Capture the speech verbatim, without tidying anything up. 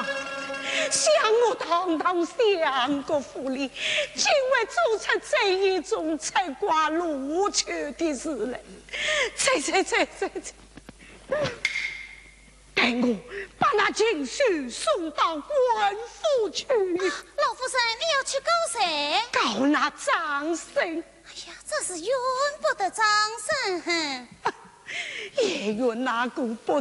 像我堂堂相国府里，竟会做出这一种才瓜路去的事来。这这这这这，待我把那情绪送到官府去。 老夫人，你要去告谁？ 告那张生。 哎呀，这是怨不得张生。 也怨那个不